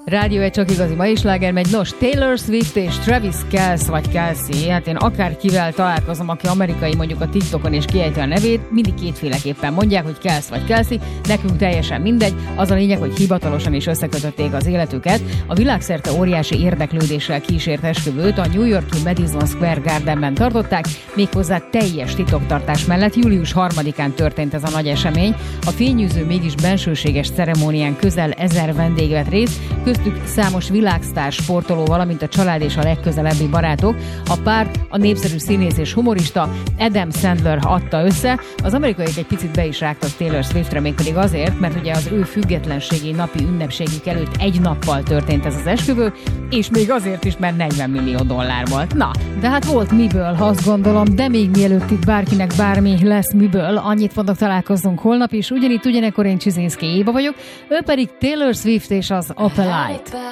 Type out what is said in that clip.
Rádió egy csak igazi mai sláger megy. Nos, Taylor Swift és Travis Kelce vagy Kelsey, hát én akárkivel találkozom, aki amerikai mondjuk a TikTokon és kiejti a nevét, mindig kétféleképpen mondják, hogy Kelce vagy Kelsey, nekünk teljesen mindegy, az a lényeg, hogy hivatalosan is összekötötték az életüket. A világszerte óriási érdeklődéssel kísért esküvőt a New York-i Madison Square Gardenben tartották, méghozzá teljes titoktartás mellett. Július 3-án történt ez a nagy esemény. A fényűző, mégis bensőséges ceremónián közel 1000 vendég vett részt, köztük számos világsztár, sportoló, valamint a család és a legközelebbi barátok. A párt a népszerű színész és humorista Adam Sandler adta össze. Az amerikaiak egy picit be is rágtak Taylor Swiftre, mégpedig azért, mert ugye az ő függetlenségi napi ünnepségük előtt egy nappal történt ez az esküvő, és még azért is, mert $40 millió volt. Na, de hát volt miből, azt gondolom, de még mielőtt itt bárkinek bármi lesz miből, annyit mondok, találkozzunk holnap is, ugyanekkor én Csizinszki Éva vagyok, ő pedig Taylor Swift és az Opalite.